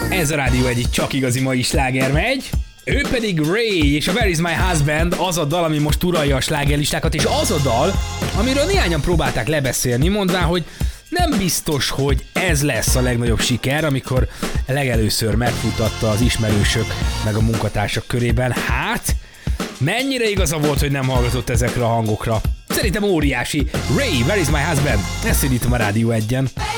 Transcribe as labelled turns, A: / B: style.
A: Ez a Rádió egy csak igazi mai sláger megy. Ő pedig Ray, és a Where is my husband az a dal, ami most uralja a slágerlistákat, és az a dal, amiről néhányan próbálták lebeszélni, mondván, hogy nem biztos, hogy ez lesz a legnagyobb siker, amikor legelőször megfutatta az ismerősök meg a munkatársak körében. Hát, mennyire igaza volt, hogy nem hallgatott ezekre a hangokra? Szerintem óriási. Ray, Where is my husband? Ezt indítom a Rádió 1-en.